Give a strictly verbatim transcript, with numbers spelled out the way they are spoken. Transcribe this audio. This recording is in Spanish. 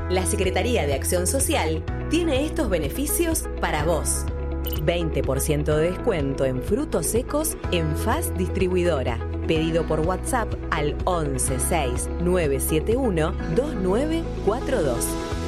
La Secretaría de Acción Social tiene estos beneficios para vos. veinte por ciento de descuento en frutos secos en F A S Distribuidora. Pedido por WhatsApp al once seis nueve siete uno dos nueve cuatro dos.